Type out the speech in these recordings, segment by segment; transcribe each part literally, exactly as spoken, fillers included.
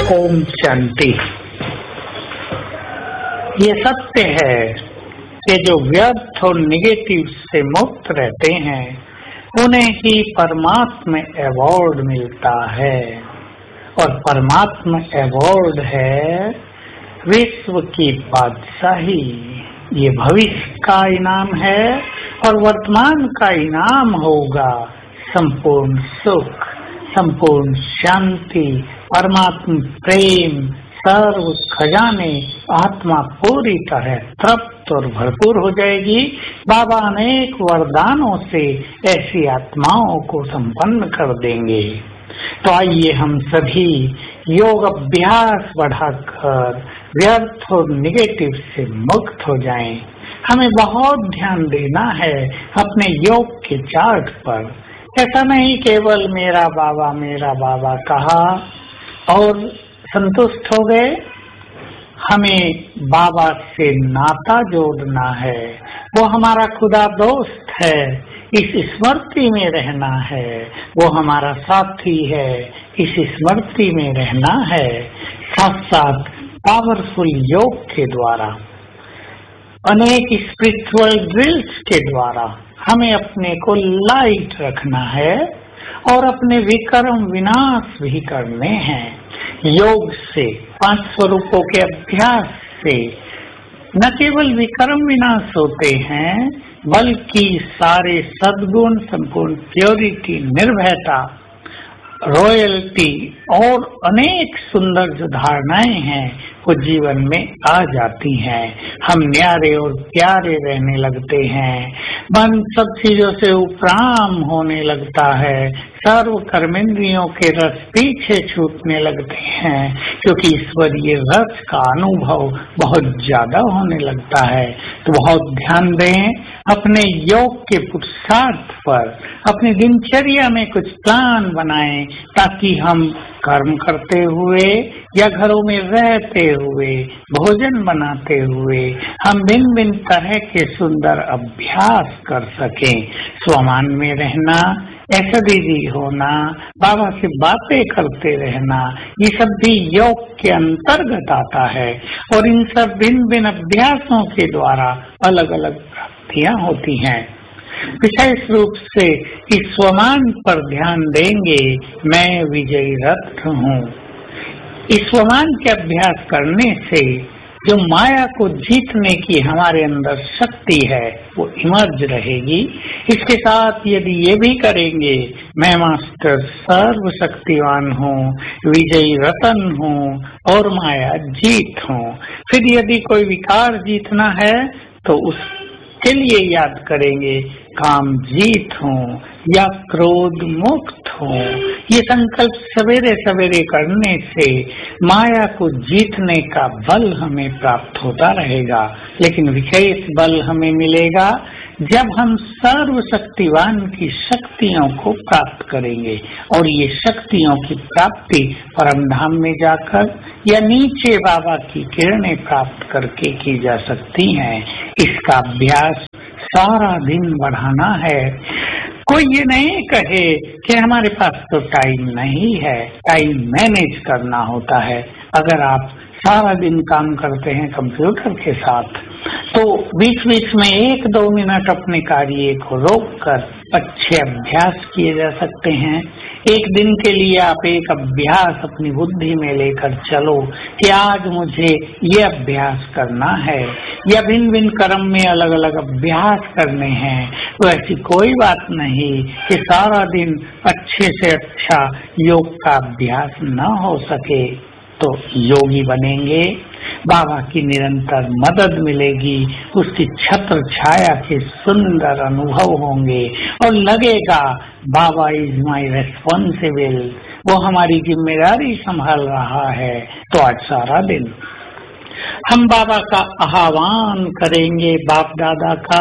ओम शांति। ये सत्य है कि जो व्यर्थ और निगेटिव से मुक्त रहते हैं उन्हें ही परमात्मा अवार्ड मिलता है, और परमात्मा अवार्ड है विश्व की बादशाही। ये भविष्य का इनाम है और वर्तमान का इनाम होगा संपूर्ण सुख, संपूर्ण शांति, परमात्मा प्रेम, सर्व खजाने। आत्मा पूरी तरह तृप्त और भरपूर हो जाएगी। बाबा अनेक वरदानों से ऐसी आत्माओं को संपन्न कर देंगे। तो आइए हम सभी योग अभ्यास बढ़ाकर व्यर्थ और निगेटिव से मुक्त हो जाएं। हमें बहुत ध्यान देना है अपने योग के चार्ट पर। ऐसा नहीं केवल मेरा बाबा मेरा बाबा कहा और संतुष्ट हो गए। हमें बाबा से नाता जोड़ना है। वो हमारा खुदा दोस्त है, इस स्मृति में रहना है। वो हमारा साथी है, इस स्मृति में रहना है। साथ साथ पावरफुल योग के द्वारा, अनेक स्पिरिचुअल ड्रिल्स के द्वारा हमें अपने को लाइट रखना है और अपने विकर्म विनाश भी करने हैं। योग से, पांच स्वरूपों के अभ्यास से न केवल विकर्म विनाश होते हैं बल्कि सारे सद्गुण, संपूर्ण प्योरिटी, निर्भयता, रॉयल्टी और अनेक सुंदर जो धारणाएं हैं वो जीवन में आ जाती हैं। हम न्यारे और प्यारे रहने लगते हैं। मन सब चीजों से उपराम होने लगता है। सर्व कर्मेंद्रियों के रस पीछे छूटने लगते हैं, क्योंकि ईश्वरीय रस का अनुभव बहुत ज्यादा होने लगता है। तो बहुत ध्यान दें अपने योग के पुरुषार्थ पर। अपनी दिनचर्या में कुछ प्लान बनाएं ताकि हम कर्म करते हुए या घरों में रहते हुए, भोजन बनाते हुए हम भिन्न भिन्न तरह के सुंदर अभ्यास कर सकें। स्वमान में रहना, ऐसा बिजी होना, बाबा से बातें करते रहना, ये सब भी योग के अंतर्गत आता है। और इन सब भिन्न भिन्न अभ्यासों के द्वारा अलग अलग प्राप्तियां होती हैं। विशेष रूप से इस स्वमान पर ध्यान देंगे। मैं विजयी रथ हूँ। इस स्वमान के अभ्यास करने से जो माया को जीतने की हमारे अंदर शक्ति है वो इमर्ज रहेगी। इसके साथ यदि ये भी करेंगे, मैं मास्टर सर्वशक्तिवान हूँ, विजयी रतन हूँ और माया जीत हूँ। फिर यदि कोई विकार जीतना है तो उसके लिए याद करेंगे, काम जीत हूँ या क्रोध मुक्त हूँ। ये संकल्प सवेरे सवेरे करने से माया को जीतने का बल हमें प्राप्त होता रहेगा। लेकिन विशेष बल हमें मिलेगा जब हम सर्वशक्तिवान की शक्तियों को प्राप्त करेंगे। और ये शक्तियों की प्राप्ति परम धाम में जाकर या नीचे बाबा की किरणें प्राप्त करके की जा सकती हैं। इसका अभ्यास सारा दिन बढ़ाना है। कोई ये नहीं कहे कि हमारे पास तो टाइम नहीं है। टाइम मैनेज करना होता है। अगर आप सारा दिन काम करते हैं कंप्यूटर के साथ तो बीच बीच में एक दो मिनट अपने कार्य को रोककर अच्छे अभ्यास किए जा सकते हैं। एक दिन के लिए आप एक अभ्यास अपनी बुद्धि में लेकर चलो कि आज मुझे ये अभ्यास करना है या भिन्न भिन्न कर्म में अलग अलग अभ्यास करने हैं। तो ऐसी कोई बात नहीं कि सारा दिन अच्छे से अच्छा योग का अभ्यास न हो सके। तो योगी बनेंगे, बाबा की निरंतर मदद मिलेगी, उसकी छत्र छाया के सुंदर अनुभव होंगे और लगेगा बाबा इज माई रेस्पॉन्सिबल, वो हमारी जिम्मेदारी संभाल रहा है। तो आज सारा दिन हम बाबा का आह्वान करेंगे, बाप दादा का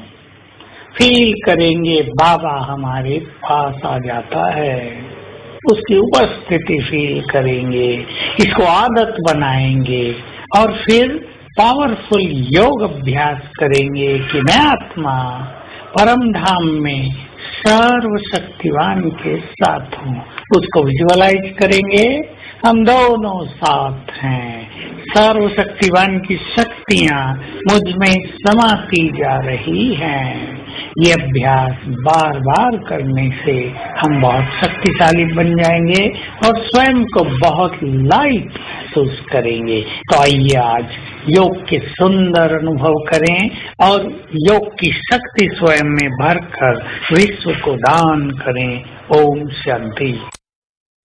फील करेंगे, बाबा हमारे पास आ जाता है, उसकी उपस्थिति फील करेंगे, इसको आदत बनाएंगे और फिर पावरफुल योग अभ्यास करेंगे कि मैं आत्मा परम धाम में सर्वशक्तिवान के साथ हूँ, उसको विजुअलाइज करेंगे। हम दोनों साथ हैं, सर्वशक्तिवान की शक्तियाँ मुझ में समाती जा रही हैं। ये अभ्यास बार बार करने से हम बहुत शक्तिशाली बन जाएंगे और स्वयं को बहुत लाइट महसूस करेंगे। तो आइए आज योग के सुंदर अनुभव करें और योग की शक्ति स्वयं में भरकर विश्व को दान करें। ओम शांति।